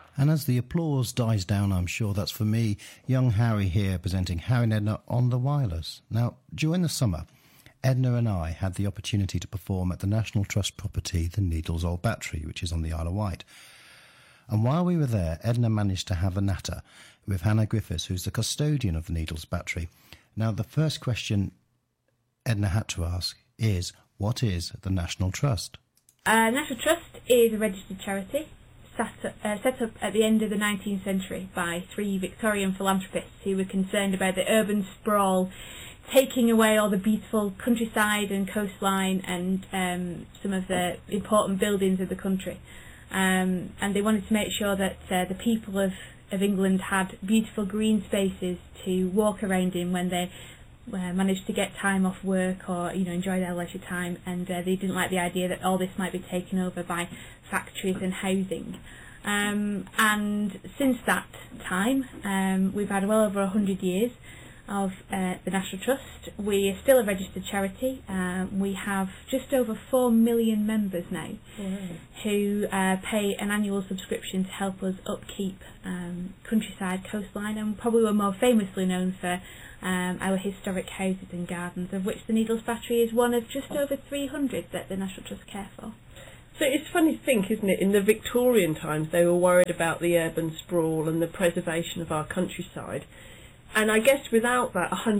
And as the applause dies down, I'm sure that's for me, young Harry here presenting Harry and Edna on the Wireless. Now, during the summer, Edna and I had the opportunity to perform at the National Trust property, the Needles Old Battery, which is on the Isle of Wight. And while we were there, Edna managed to have a natter with Hannah Griffiths, who's the custodian of the Needles Battery. Now, the first question Edna had to ask is, what is the National Trust? National Trust is a registered charity set up at the end of the 19th century by three Victorian philanthropists who were concerned about the urban sprawl taking away all the beautiful countryside and coastline and some of the important buildings of the country. And they wanted to make sure that the people of England had beautiful green spaces to walk around in when they managed to get time off work or enjoy their leisure time, and they didn't like the idea that all this might be taken over by factories and housing. And since that time, we've had well over 100 years of the National Trust. We are still a registered charity. We have just over 4 million members now who pay an annual subscription to help us upkeep countryside, coastline, and probably we're more famously known for our historic houses and gardens, of which the Needles Battery is one of just over 300 that the National Trust care for. So it's funny to think, isn't it, in the Victorian times they were worried about the urban sprawl and the preservation of our countryside. And I guess without that,